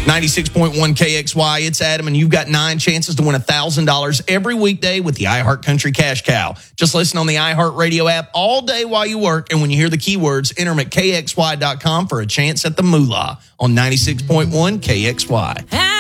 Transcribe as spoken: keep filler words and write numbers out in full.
ninety-six point one K X Y, it's Adam, and you've got nine chances to win one thousand dollars every weekday with the iHeart Country Cash Cow. Just listen on the iHeart Radio app all day while you work, and when you hear the keywords, enter them at K X Y dot com for a chance at the moolah on ninety-six point one K X Y.